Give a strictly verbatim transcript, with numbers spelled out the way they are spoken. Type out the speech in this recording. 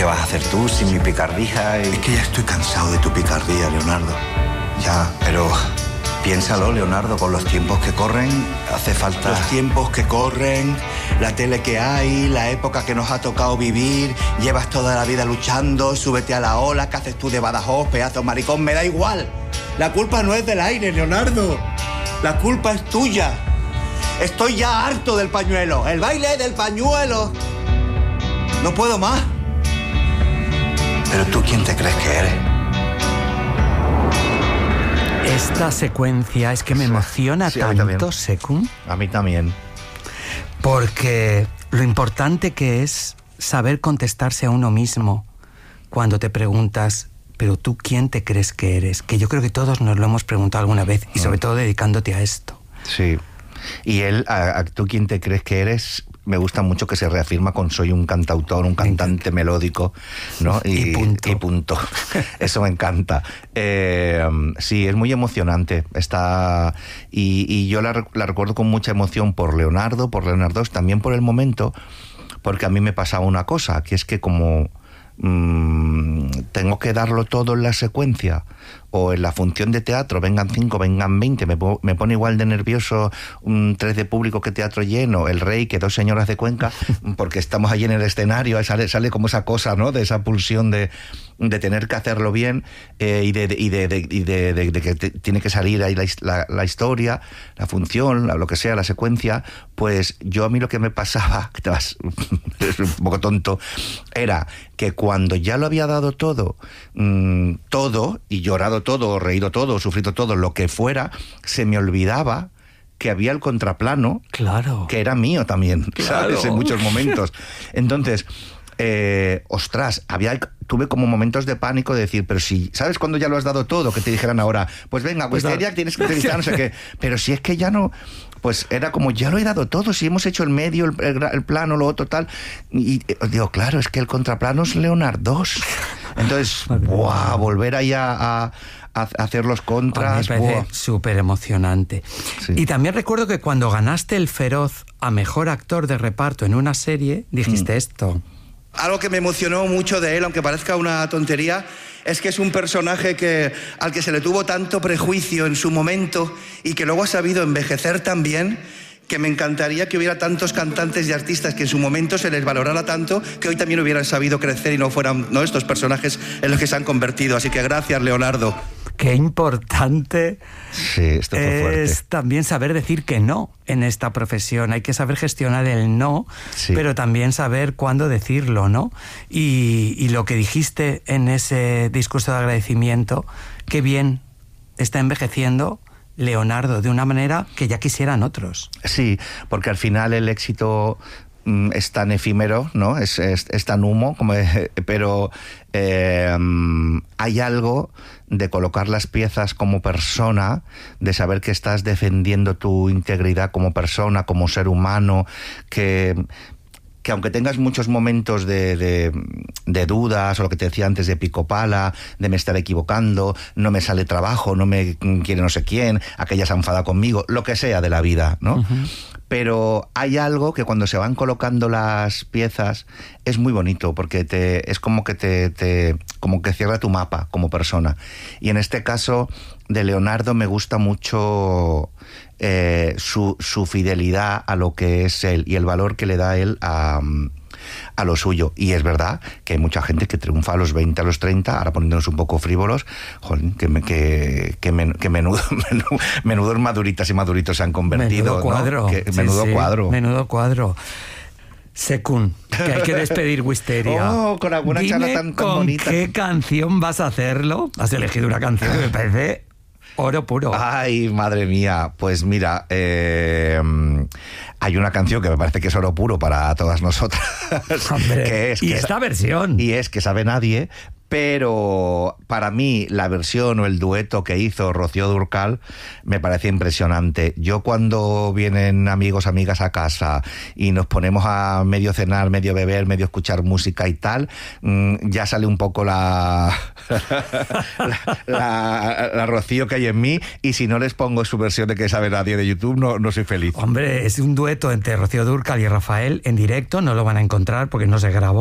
¿Qué vas a hacer tú sin mi picardía? Y... Es que ya estoy cansado de tu picardía, Leonardo. Ya, pero piénsalo, Leonardo, con los tiempos que corren, hace falta... Los tiempos que corren, la tele que hay, la época que nos ha tocado vivir, llevas toda la vida luchando, súbete a la ola, ¿qué haces tú de Badajoz, pedazo maricón? Me da igual. La culpa no es del aire, Leonardo. La culpa es tuya. Estoy ya harto del pañuelo, el baile del pañuelo. No puedo más. ¿Pero tú quién te crees que eres? Esta secuencia es que me emociona sí, a tanto, Sekun. A mí también. Porque lo importante que es saber contestarse a uno mismo cuando te preguntas, pero tú quién te crees que eres, que yo creo que todos nos lo hemos preguntado alguna vez y sobre todo dedicándote a esto. Sí. Y él, a, a, tú quién te crees que eres, me gusta mucho que se reafirma con soy un cantautor, un cantante melódico, ¿no? Y, y punto. Y punto. Eso me encanta. Eh, sí, es muy emocionante. Está y, y yo la, la recuerdo con mucha emoción por Leonardo, por Leonardo, también por el momento, porque a mí me pasaba una cosa, que es que como mmm, tengo que darlo todo en la secuencia o en la función de teatro, vengan cinco, vengan veinte, me, me pone igual de nervioso un tres de público que teatro lleno, El Rey, que dos señoras de Cuenca, porque estamos allí en el escenario, sale, sale como esa cosa, ¿no? De esa pulsión de, de tener que hacerlo bien eh, y, de, de, y, de, de, y de, de, de que te, tiene que salir ahí la, la, la historia, la función, la, lo que sea, la secuencia. Pues yo a mí lo que me pasaba, que te vas, es un poco tonto, era que cuando ya lo había dado todo, mmm, todo, y llorado todo, reído todo, sufrido todo, lo que fuera, se me olvidaba que había el contraplano, claro, que era mío también, claro. ¿sabes? En muchos momentos. Entonces, eh, ostras, había, tuve como momentos de pánico de decir, pero si, ¿sabes cuando ya lo has dado todo? Que te dijeran ahora, pues venga, pues pues ya tienes que entrevistar, no sé qué. Pero si es que ya no... Pues era como, ya lo he dado todo, si hemos hecho el medio, el, el, el plano, lo otro, tal. Y, y digo, claro, es que el contraplano es Leonardo. Entonces, ¡buah! Volver ahí a, a, a hacer los contras. A mí me parece súper emocionante. Sí. Y también recuerdo que cuando ganaste el Feroz a Mejor Actor de Reparto en una serie, dijiste mm. esto. Algo que me emocionó mucho de él, aunque parezca una tontería, es que es un personaje que, al que se le tuvo tanto prejuicio en su momento y que luego ha sabido envejecer tan bien, que me encantaría que hubiera tantos cantantes y artistas que en su momento se les valorara tanto, que hoy también hubieran sabido crecer y no fueran, ¿no?, estos personajes en los que se han convertido. Así que gracias, Leonardo. Qué importante sí, esto fue fuerte. Es también saber decir que no en esta profesión. Hay que saber gestionar el no, sí. pero también saber cuándo decirlo, ¿no? Y, y lo que dijiste en ese discurso de agradecimiento, qué bien está envejeciendo Leonardo de una manera que ya quisieran otros. Sí, porque al final el éxito es tan efímero, ¿no? Es, es, es tan humo, como, pero eh, hay algo de colocar las piezas como persona, de saber que estás defendiendo tu integridad como persona, como ser humano, que... que aunque tengas muchos momentos de, de, de dudas, o lo que te decía antes de pico pala, de me estar equivocando, no me sale trabajo, no me quiere no sé quién, aquella se enfada conmigo, lo que sea de la vida, ¿no? Uh-huh. Pero hay algo que cuando se van colocando las piezas es muy bonito, porque te, es como que te, te como que cierra tu mapa como persona. Y en este caso de Leonardo me gusta mucho eh, su, su fidelidad a lo que es él y el valor que le da él a, a lo suyo. Y es verdad que hay mucha gente que triunfa a los veinte, a los treinta, ahora poniéndonos un poco frívolos, joder, que, me, que, que, men, que menudo, menudo, menudos maduritas y maduritos se han convertido. Menudo cuadro. ¿No? Que, sí, menudo sí, cuadro. Menudo cuadro. Sekun, que hay que despedir Wisteria. Oh, con alguna Dime charla tan, tan con bonita. ¿Qué canción vas a hacerlo? Has elegido una canción que me parece oro puro. Ay, madre mía. Pues mira, eh, hay una canción que me parece que es oro puro para todas nosotras. Hombre, que es, y que esta sa- versión. Y es que sabe nadie. Pero para mí la versión o el dueto que hizo Rocío Dúrcal me parece impresionante. Yo cuando vienen amigos, amigas a casa y nos ponemos a medio cenar, medio beber, medio escuchar música y tal, mmm, ya sale un poco la, la, la, la Rocío que hay en mí, y si no les pongo su versión de Que sabe nadie de YouTube, no, no soy feliz. Hombre, es un dueto entre Rocío Dúrcal y Rafael en directo, no lo van a encontrar porque no se grabó.